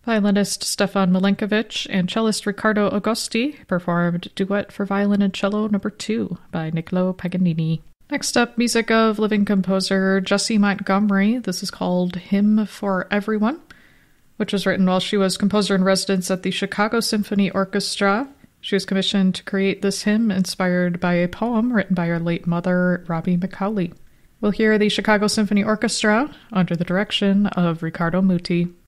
Violinist Stefan Milenkovic and cellist Riccardo Agosti performed Duet for Violin and Cello No. 2 by Niccolo Paganini. Next up, music of living composer Jessie Montgomery. This is called Hymn for Everyone, which was written while she was composer in residence at the Chicago Symphony Orchestra. She was commissioned to create this hymn inspired by a poem written by her late mother, Robbie McCauley. We'll hear the Chicago Symphony Orchestra under the direction of Riccardo Muti.